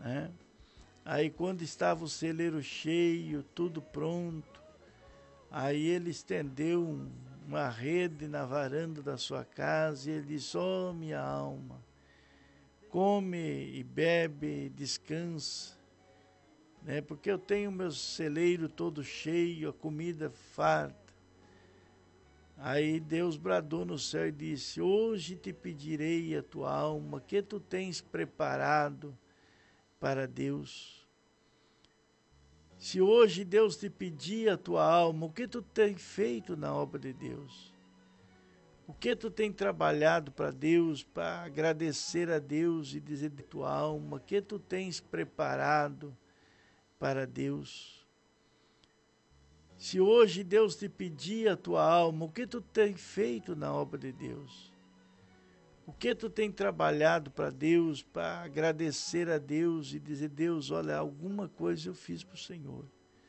né? Aí quando estava o celeiro cheio, tudo pronto, aí ele estendeu uma rede na varanda da sua casa e ele disse: "Ó, minha alma, come e bebe, descansa, né? Porque eu tenho meu celeiro todo cheio, a comida farta." Aí Deus bradou no céu e disse: "Hoje te pedirei a tua alma, que tu tens preparado para Deus." Se hoje Deus te pedir a tua alma, o que tu tem feito na obra de Deus? O que tu tem trabalhado para Deus, para agradecer a Deus e dizer de tua alma, o que tu tens preparado para Deus? Se hoje Deus te pedir a tua alma, o que tu tem feito na obra de Deus? O que tu tem trabalhado para Deus, para agradecer a Deus e dizer: "Deus, olha, alguma coisa eu fiz para o Senhor.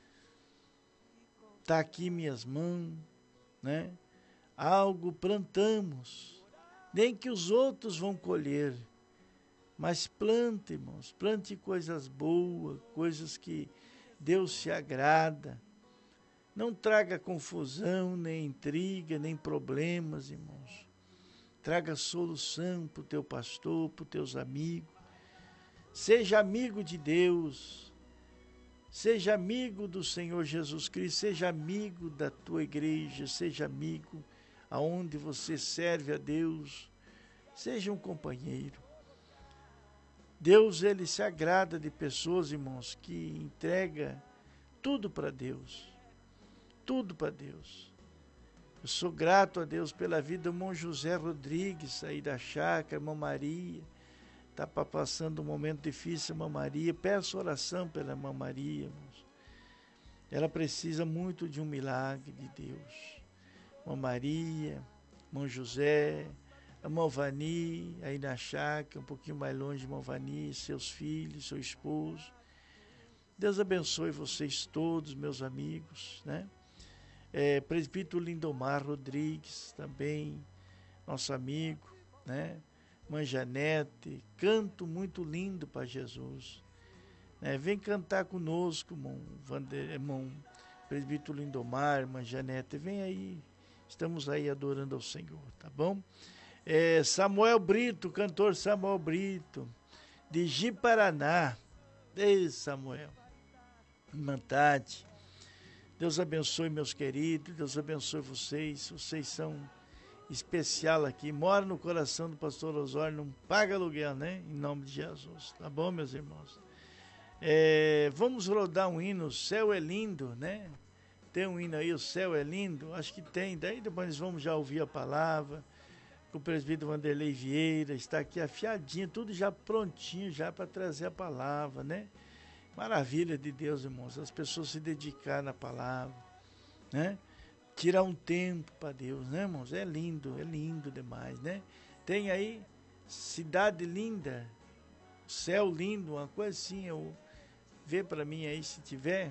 Está aqui minhas mãos, né? Algo plantamos, nem que os outros vão colher, mas plante, irmãos, plante coisas boas, coisas que Deus se agrada. Não traga confusão, nem intriga, nem problemas, irmãos. Traga solução para o teu pastor, para os teus amigos. Seja amigo de Deus. Seja amigo do Senhor Jesus Cristo. Seja amigo da tua igreja. Seja amigo aonde você serve a Deus. Seja um companheiro. Deus, ele se agrada de pessoas, irmãos, que entrega tudo para Deus. Tudo para Deus. Eu sou grato a Deus pela vida do irmão José Rodrigues, aí da chácara, irmã Maria. Está passando um momento difícil, irmã Maria. Peço oração pela irmã Maria, irmãos. Ela precisa muito de um milagre de Deus. Irmã Maria, irmão José, irmã Vani, aí na chácara, um pouquinho mais longe, irmã Vani, seus filhos, seu esposo. Deus abençoe vocês todos, meus amigos, né? Presbítero Lindomar Rodrigues, também, nosso amigo, né? Mãe Janete, canto muito lindo para Jesus. Né? Vem cantar conosco, irmão Presbítero Lindomar, Mãe Janete, vem aí, estamos aí adorando ao Senhor, tá bom? Samuel Brito, cantor Samuel Brito, de Ji-Paraná. Ei, Samuel, irmã Tati, Deus abençoe meus queridos, Deus abençoe vocês, vocês são especial aqui, mora no coração do pastor Osório, não paga aluguel, né? Em nome de Jesus, tá bom, meus irmãos? Vamos rodar um hino, O Céu é Lindo, né? Tem um hino aí, O Céu é Lindo? Acho que tem, daí depois nós vamos já ouvir a palavra, com o presbítero Vanderlei Vieira, está aqui afiadinho, tudo já prontinho, já para trazer a palavra, né? Maravilha de Deus, irmãos, as pessoas se dedicar na palavra, né? Tirar um tempo para Deus, né, irmãos? É lindo demais, né? Tem aí cidade linda, céu lindo, uma coisa assim, vê para mim aí se tiver.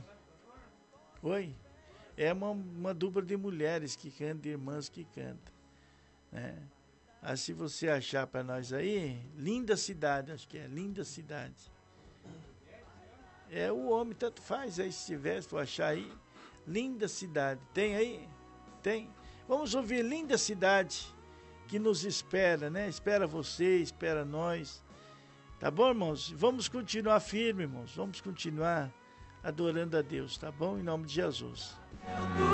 Oi? É uma dupla de mulheres que cantam, de irmãs que cantam, né? Aí se você achar para nós aí, linda cidade, acho que é linda cidade. O homem tanto faz aí, se tiver, se for achar aí, linda cidade. Tem aí? Tem. Vamos ouvir Linda Cidade, que nos espera, né? Espera você, espera nós. Tá bom, irmãos? Vamos continuar firme, irmãos. Vamos continuar adorando a Deus, tá bom? Em nome de Jesus.